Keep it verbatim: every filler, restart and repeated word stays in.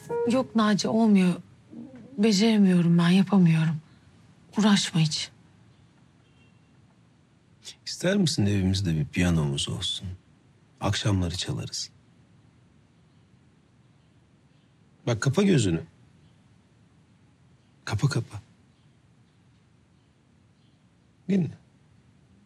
Yok Naci, olmuyor. Beceremiyorum ben, yapamıyorum. Uğraşma hiç. İster misin evimizde bir piyanomuz olsun? Akşamları çalarız. Bak kapa gözünü. Kapa kapa. Dinle.